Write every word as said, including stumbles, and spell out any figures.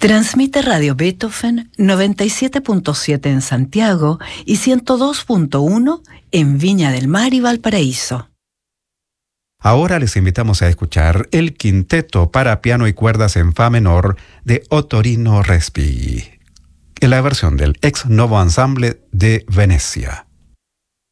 Transmite Radio Beethoven noventa y siete punto siete en Santiago y ciento dos punto uno en Viña del Mar y Valparaíso. Ahora les invitamos a escuchar el quinteto para piano y cuerdas en fa menor de Ottorino Respighi, en la versión del Ex Novo Ensemble de Venecia.